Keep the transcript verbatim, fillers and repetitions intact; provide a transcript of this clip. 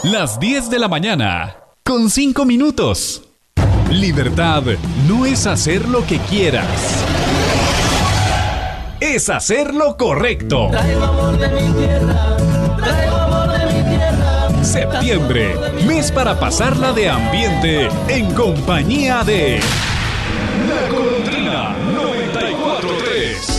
Las diez de la mañana, con cinco minutos. Libertad no es hacer lo que quieras. Es hacer lo correcto. Traigo amor de mi tierra, traigo amor de mi tierra. Septiembre, mes para pasarla de ambiente en compañía de... La